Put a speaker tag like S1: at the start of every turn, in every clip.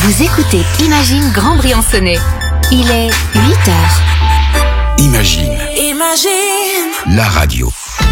S1: Vous écoutez Imagine Grand Briançonnais. Il est 8h.
S2: Imagine. La radio.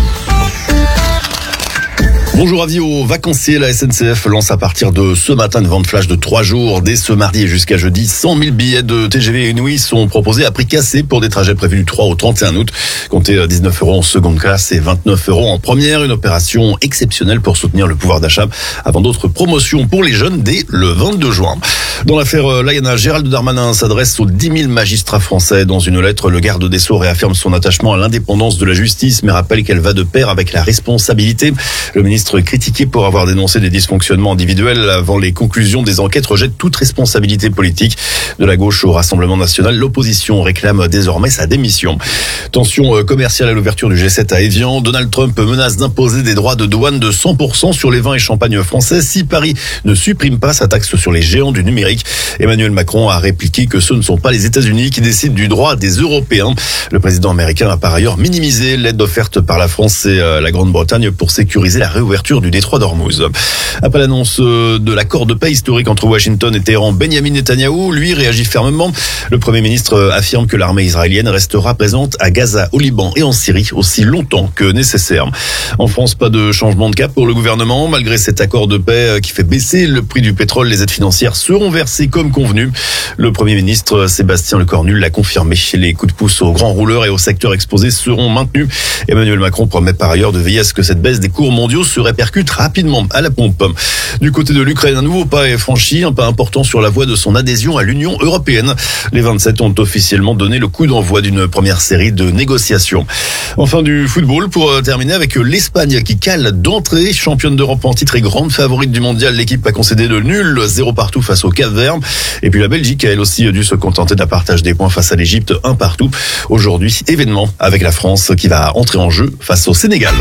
S3: Bonjour, avis aux vacanciers, la SNCF lance à partir de ce matin une vente flash de 3 jours. Dès ce mardi et jusqu'à jeudi, 100 000 billets de TGV et Inouï sont proposés à prix cassé pour des trajets prévus du 3 au 31 août. Comptez 19 € en seconde classe et 29 € en première. Une opération exceptionnelle pour soutenir le pouvoir d'achat avant d'autres promotions pour les jeunes dès le 22 juin. Dans l'affaire Layana, Gérald Darmanin s'adresse aux 10 000 magistrats français. Dans une lettre, le garde des Sceaux réaffirme son attachement à l'indépendance de la justice, mais rappelle qu'elle va de pair avec la responsabilité. Le ministre critiqué pour avoir dénoncé des dysfonctionnements individuels avant les conclusions des enquêtes rejette toute responsabilité politique. De la gauche au Rassemblement national, l'opposition réclame désormais sa démission. Tension commerciale à l'ouverture du G7 à Évian. Donald Trump menace d'imposer des droits de douane de 100% sur les vins et champagnes français si Paris ne supprime pas sa taxe sur les géants du numérique. Emmanuel Macron a répliqué que ce ne sont pas les États-Unis qui décident du droit des Européens. Le président américain a par ailleurs minimisé l'aide offerte par la France et la Grande-Bretagne pour sécuriser la réouverture du détroit d'Ormuz. Après l'annonce de l'accord de paix historique entre Washington et Téhéran, Benyamin Netanyahou, lui, réagit fermement. Le Premier ministre affirme que l'armée israélienne restera présente à Gaza, au Liban et en Syrie aussi longtemps que nécessaire. En France, pas de changement de cap pour le gouvernement. Malgré cet accord de paix qui fait baisser le prix du pétrole, les aides financières seront versées comme convenu. Le Premier ministre Sébastien Lecornu l'a confirmé. Les coups de pouce aux grands rouleurs et aux secteurs exposés seront maintenus. Emmanuel Macron promet par ailleurs de veiller à ce que cette baisse des cours mondiaux se répercute rapidement à la pompe. Du côté de l'Ukraine, un nouveau pas est franchi, un pas important sur la voie de son adhésion à l'Union européenne. Les 27 ont officiellement donné le coup d'envoi d'une première série de négociations. Enfin, du football pour terminer avec l'Espagne qui cale d'entrée, championne d'Europe en titre et grande favorite du mondial. L'équipe a concédé le nul, 0 partout face au Cap-Vert. Et puis la Belgique a elle aussi dû se contenter d'un partage des points face à l'Égypte, 1 partout. Aujourd'hui, événement avec la France qui va entrer en jeu face au Sénégal.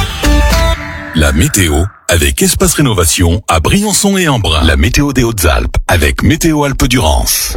S2: La météo avec Espace Rénovation à Briançon et Embrun. La météo des Hautes-Alpes avec Météo Alpes-Durance.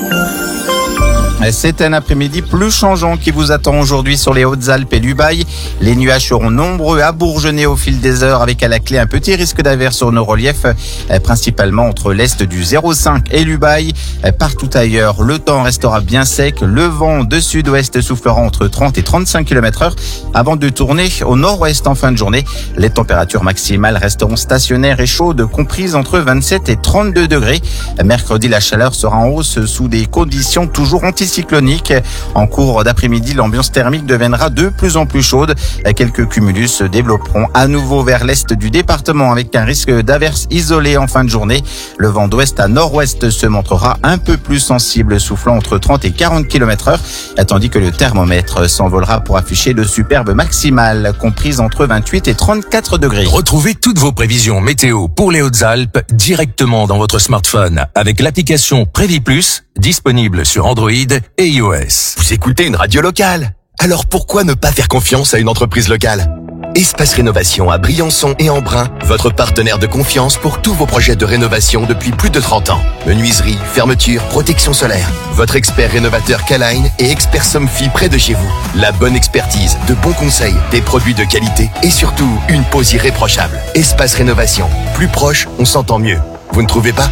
S4: C'est un après-midi plus changeant qui vous attend aujourd'hui sur les Hautes-Alpes et l'Ubaye. Les nuages seront nombreux à bourgeonner au fil des heures avec à la clé un petit risque d'averse sur nos reliefs, principalement entre l'est du 0,5 et l'Ubaye. Partout ailleurs, le temps restera bien sec. Le vent de sud-ouest soufflera entre 30 et 35 km/h avant de tourner au nord-ouest en fin de journée. Les températures maximales resteront stationnaires et chaudes, comprises entre 27 et 32 degrés. Mercredi, la chaleur sera en hausse sous des conditions toujours anticyclonique. En cours d'après-midi, l'ambiance thermique deviendra de plus en plus chaude. Quelques cumulus se développeront à nouveau vers l'est du département avec un risque d'averse isolée en fin de journée. Le vent d'ouest à nord-ouest se montrera un peu plus sensible, soufflant entre 30 et 40 km/h, tandis que le thermomètre s'envolera pour afficher de superbes maximales, comprises entre 28 et 34 degrés.
S5: Retrouvez toutes vos prévisions météo pour les Hautes-Alpes directement dans votre smartphone avec l'application Prévis Plus, disponible sur Android et iOS.
S6: Vous écoutez une radio locale? Alors pourquoi ne pas faire confiance à une entreprise locale? Espace Rénovation à Briançon et Embrun, votre partenaire de confiance pour tous vos projets de rénovation depuis plus de 30 ans. Menuiserie, fermeture, protection solaire. Votre expert rénovateur K-Line et expert Somfy près de chez vous. La bonne expertise, de bons conseils, des produits de qualité et surtout une pose irréprochable. Espace Rénovation. Plus proche, on s'entend mieux. Vous ne trouvez pas?